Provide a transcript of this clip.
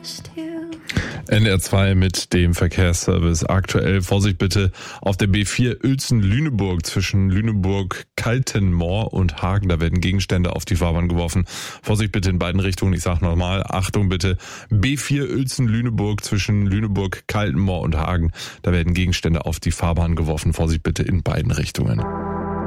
NR2 mit dem Verkehrsservice. Aktuell Vorsicht bitte auf der B4 Uelzen-Lüneburg zwischen Lüneburg-Kaltenmoor und Hagen. Da werden Gegenstände auf die Fahrbahn geworfen. Vorsicht bitte in beiden Richtungen. Ich sage nochmal, Achtung bitte. B4 Uelzen-Lüneburg zwischen Lüneburg-Kaltenmoor und Hagen. Da werden Gegenstände auf die Fahrbahn geworfen. Vorsicht bitte in beiden Richtungen.